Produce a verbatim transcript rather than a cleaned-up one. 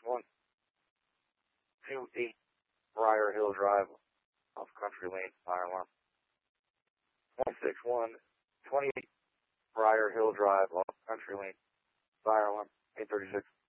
one two eight Briar Hill Drive off Country Lane, fire alarm. one six one twenty-eight Briar Hill Drive off Country Lane, fire alarm. eight thirty-six.